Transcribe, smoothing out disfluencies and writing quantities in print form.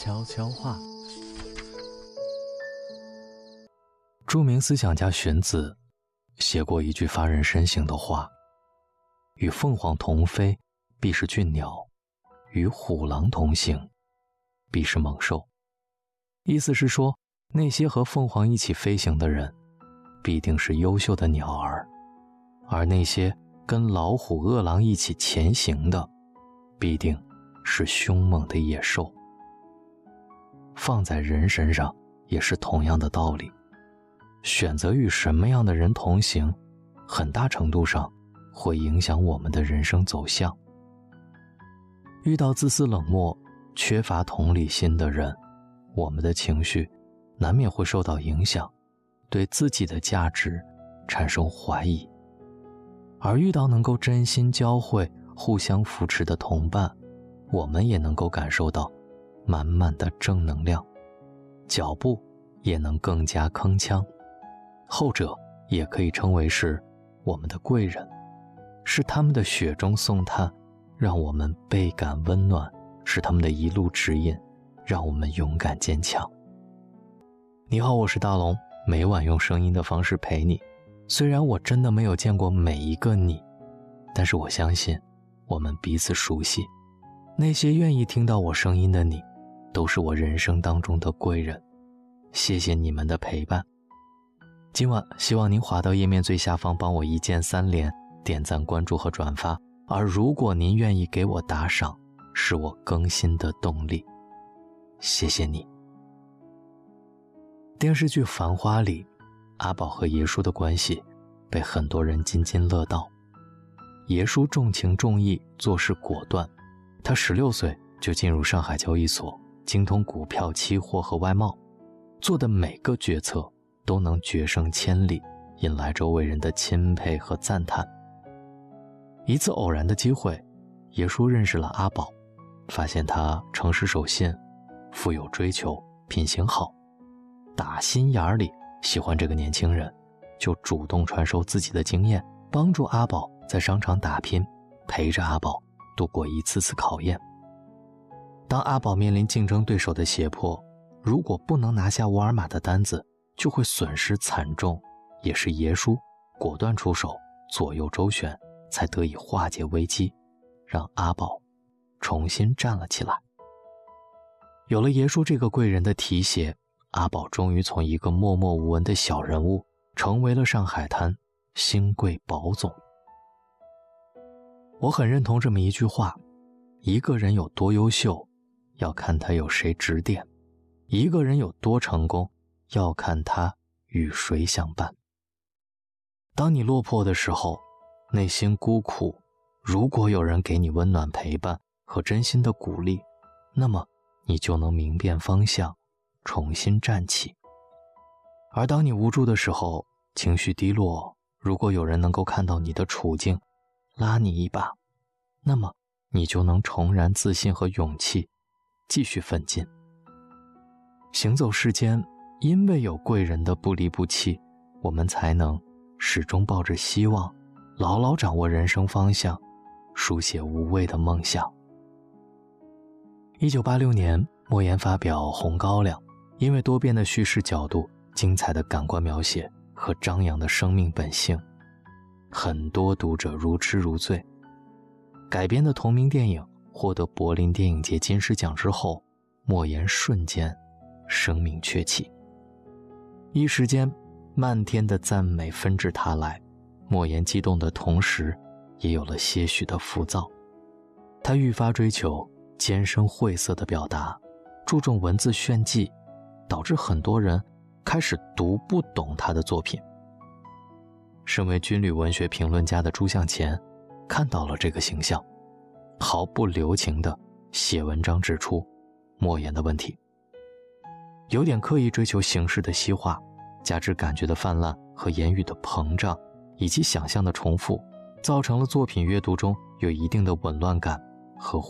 悄悄话。 著名思想家荀子写过一句发人深省的话：与凤凰同飞，必是俊鸟；与虎狼同行，必是猛兽。意思是说，那些和凤凰一起飞行的人，必定是优秀的鸟儿，而那些跟老虎、饿狼一起前行的，必定是凶猛的野兽。放在人身上也是同样的道理，选择与什么样的人同行，很大程度上会影响我们的人生走向。遇到自私冷漠、缺乏同理心的人，我们的情绪难免会受到影响，对自己的价值产生怀疑。而遇到能够真心交汇、互相扶持的同伴，我们也能够感受到满满的正能量，脚步也能更加铿锵。后者也可以称为是我们的贵人，是他们的雪中送炭，让我们倍感温暖，是他们的一路指引，让我们勇敢坚强。你好，我是大龙，每晚用声音的方式陪你。虽然我真的没有见过每一个你，但是我相信我们彼此熟悉。那些愿意听到我声音的你，都是我人生当中的贵人。谢谢你们的陪伴。今晚希望您滑到页面最下方，帮我一键3连，点赞、关注和转发。而如果您愿意给我打赏，是我更新的动力。谢谢你。电视剧《繁花》里，阿宝和爷叔的关系被很多人津津乐道。爷叔重情重义，做事果断。他16岁就进入上海交易所，精通股票、期货和外贸，做的每个决策都能决胜千里，引来周围人的钦佩和赞叹。一次偶然的机会，爷叔认识了阿宝，发现他诚实守信，富有追求，品行好，打心眼里喜欢这个年轻人，就主动传授自己的经验，帮助阿宝在商场打拼，陪着阿宝度过一次次考验。当阿宝面临竞争对手的胁迫，如果不能拿下沃尔玛的单子，就会损失惨重，也是爷叔果断出手，左右周旋，才得以化解危机，让阿宝重新站了起来。有了爷叔这个贵人的提携，阿宝终于从一个默默无闻的小人物，成为了上海滩新贵宝总。我很认同这么一句话：一个人有多优秀，要看他有谁指点；一个人有多成功，要看他与谁相伴。当你落魄的时候，内心孤苦，如果有人给你温暖陪伴和真心的鼓励，那么你就能明辨方向，重新站起。而当你无助的时候，情绪低落，如果有人能够看到你的处境，拉你一把，那么你就能重燃自信和勇气，继续奋进。行走世间，因为有贵人的不离不弃，我们才能始终抱着希望，牢牢掌握人生方向，书写无畏的梦想。1986年，莫言发表《红高粱》，因为多变的叙事角度、精彩的感官描写和张扬的生命本性，很多读者如痴如醉。改编的同名电影获得柏林电影节金狮奖之后，莫言瞬间声名鹊起，一时间漫天的赞美纷至沓来。莫言激动的同时，也有了些许的浮躁。他愈发追求艰深晦涩的表达，注重文字炫技，导致很多人开始读不懂他的作品。身为军旅文学评论家的朱向前看到了这个形象，毫不留情地写文章指出莫言的问题。有点刻意追求形式的西化，加之感觉的泛滥和言语的膨胀，以及想象的重复，造成了作品阅读中有一定的紊乱感和